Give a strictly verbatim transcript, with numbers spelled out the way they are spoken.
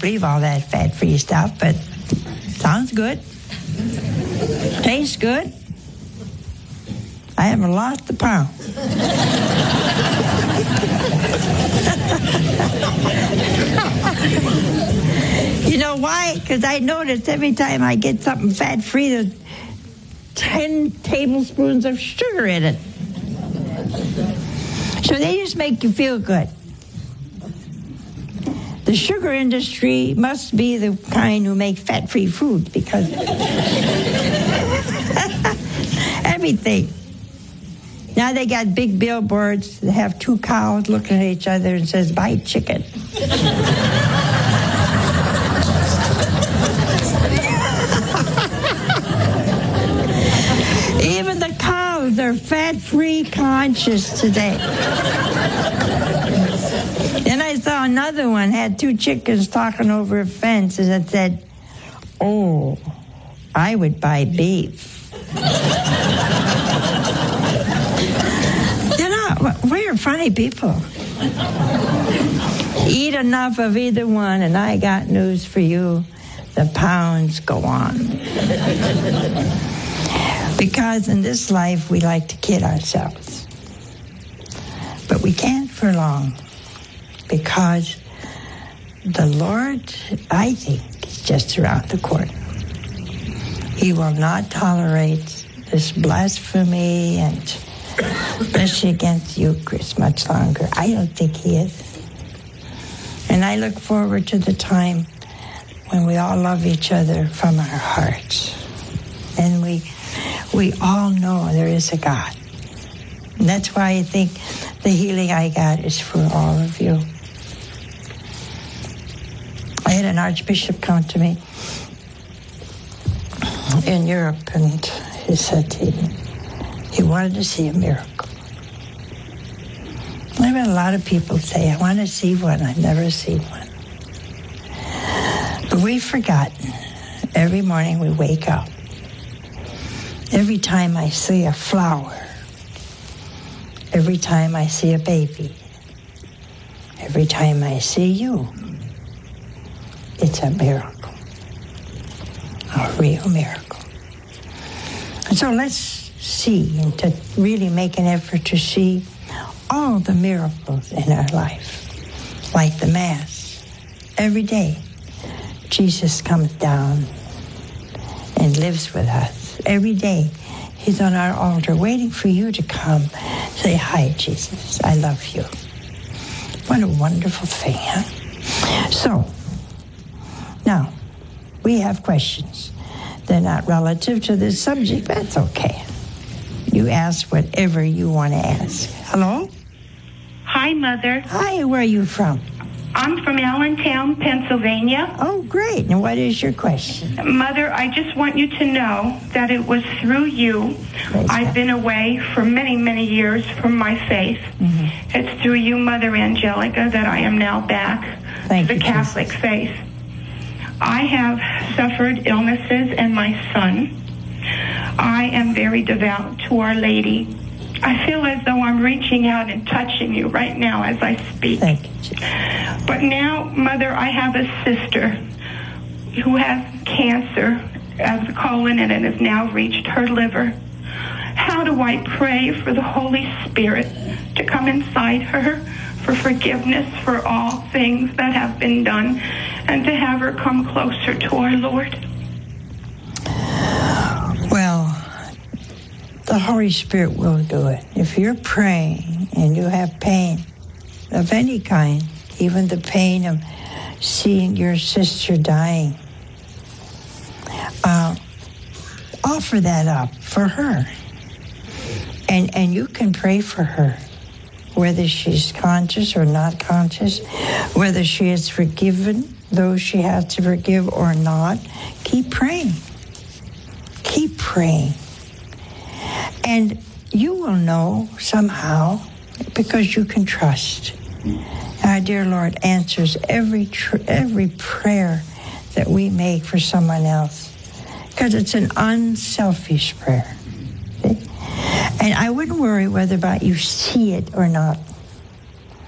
believe all that fat-free stuff, but sounds good. Tastes good. I haven't lost a pound. You know why? Because I notice every time I get something fat-free, there's ten tablespoons of sugar in it. So they just make you feel good. The sugar industry must be the kind who make fat-free food, because everything. Now they got big billboards that have two cows looking at each other and says, buy chicken. Even the cows are fat-free conscious today. Then I saw another one, had two chickens talking over a fence, and it said, oh, I would buy beef. You know, we're funny people. Eat enough of either one, and I got news for you. The pounds go on. Because in this life, we like to kid ourselves. But we can't for long. Because the Lord, I think, is just around the corner. He will not tolerate this blasphemy and especially against Eucharist much longer. I don't think he is. And I look forward to the time when we all love each other from our hearts. And we we all know there is a God. And that's why I think the healing I got is for all of you. I had an archbishop come to me in Europe, and he said he, he wanted to see a miracle. I've had a lot of people say, I want to see one. I've never seen one. But we've forgotten. Every morning we wake up. Every time I see a flower, every time I see a baby, every time I see you, it's a miracle, a real miracle. And so let's see and to really make an effort to see all the miracles in our life, like the Mass. Every day, Jesus comes down and lives with us. Every day, he's on our altar waiting for you to come. Say, hi, Jesus, I love you. What a wonderful thing, huh? So, now, we have questions. They're not relative to this subject, but that's okay. You ask whatever you want to ask. Hello? Hi, Mother. Hi, where are you from? I'm from Allentown, Pennsylvania. Oh, great. And what is your question? Mother, I just want you to know that it was through you. Praise I've God. been away for many, many years from my faith. Mm-hmm. It's through you, Mother Angelica, that I am now back Thank to the you, Catholic Jesus. faith. I have suffered illnesses, and my son. I am very devout to Our Lady. I feel as though I'm reaching out and touching you right now as I speak. Thank you, Jesus. But now, Mother, I have a sister who has cancer of the colon, and it has now reached her liver. How do I pray for the Holy Spirit to come inside her, for forgiveness for all things that have been done, and to have her come closer to our Lord? Well, the Holy Spirit will do it. If you're praying and you have pain of any kind, even the pain of seeing your sister dying, uh, offer that up for her. And, and you can pray for her, whether she's conscious or not conscious, whether she has forgiven those she has to forgive or not. Keep praying. Keep praying. And you will know somehow, because you can trust. Our dear Lord answers every tr- every prayer that we make for someone else, because it's an unselfish prayer. See? And I wouldn't worry whether about you see it or not.